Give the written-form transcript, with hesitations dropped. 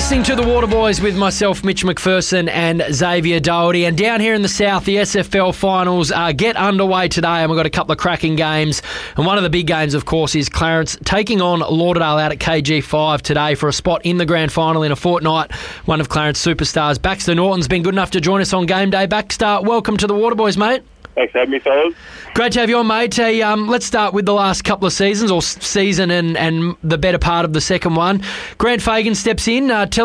listening to the Waterboys with myself, Mitch McPherson, and Xavier Doherty. And down here in the south, the SFL finals get underway today, and we've got a couple of cracking games. And one of the big games, of course, is Clarence taking on Lauderdale out at KG5 today for a spot in the grand final in a fortnight. One of Clarence superstars, Baxter Norton's been good enough to join us on game day. Baxter, welcome to the Waterboys, mate. Thanks for having me, fellas. Great to have you on, mate. Hey, let's start with the last couple of seasons, or season and the better part of the second one. Grant Fagan steps in. Tell